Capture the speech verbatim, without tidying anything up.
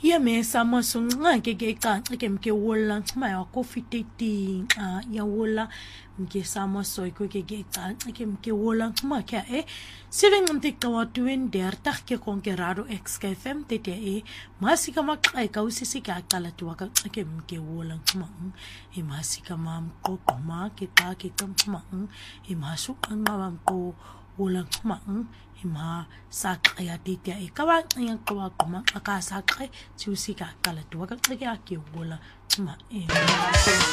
ya mesa masunga ke ke ka ke mke wola ma ya coffee tete a ya wola mke sama soy ko ke ke ka ke mke wola ma ke e seven mte ka watu en der tak ke kon ke raro X K F M tete e masika makai ka usisi ka kala tu ka ke mke wola ma e masika mam ko ma ke ta ke kam ma e masuk ang mam ko wola ma ma sakaya tete e kawa yang kawa kuma aka sakay susika kala tu ka ke ke wola ma e